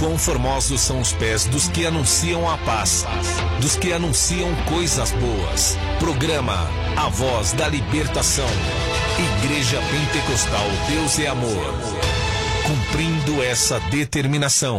Quão formosos são os pés dos que anunciam a paz, dos que anunciam coisas boas. Programa A Voz da Libertação. Igreja Pentecostal Deus é Amor. Cumprindo essa determinação,